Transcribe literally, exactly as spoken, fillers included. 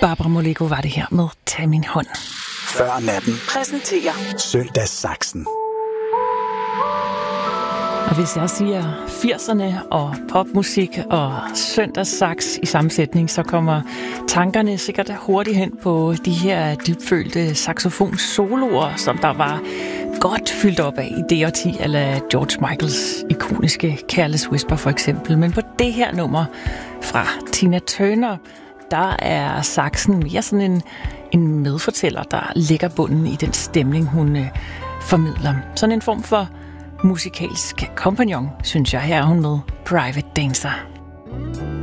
Barbara Moleko var det her med Tag min hånd. Før natten Præsenterer Søndagssaksen. Og hvis jeg siger firserne og popmusik og søndagssaks i sammensætning, så kommer tankerne sikkert hurtigt hen på de her dybfølte saxofon-soloer, som der var godt fyldt op af i det årti, eller George Michaels ikoniske Careless Whisper for eksempel. Men på det her nummer fra Tina Turner, der er saxen mere sådan en, en medfortæller, der lægger bunden i den stemning, hun øh, formidler. Sådan en form for musikalsk kompagnon, synes jeg. Her er hun med Private Dancer.